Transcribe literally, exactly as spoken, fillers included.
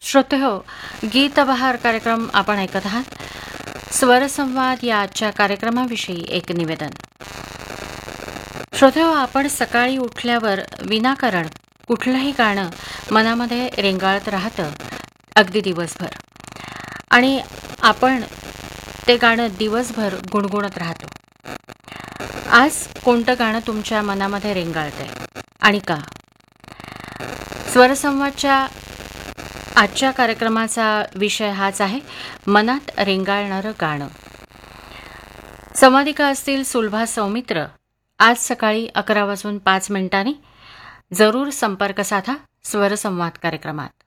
श्रोतेहो, गीतबहार कार्यक्रम आपण ऐकत आहात. स्वरसंवाद या आजच्या कार्यक्रमाविषयी एक निवेदन. श्रोतेहो, आपण सकाळी उठल्यावर विनाकारण कुठलंही गाणं मनामध्ये रेंगाळत राहतं अगदी दिवसभर, आणि आपण ते गाणं दिवसभर गुणगुणत राहतो. आज कोणतं गाणं तुमच्या मनामध्ये रेंगाळतंय आणि का? स्वरसंवादच्या आजच्या कार्यक्रमाचा विषय हाच आहे, मनात रेंगाळणारं गाणं. संवादिका असतील सुलभा सौमित्र. आज सकाळी अकरा वाजून पाच मिनिटांनी जरूर संपर्क साधा स्वरसंवाद कार्यक्रमात.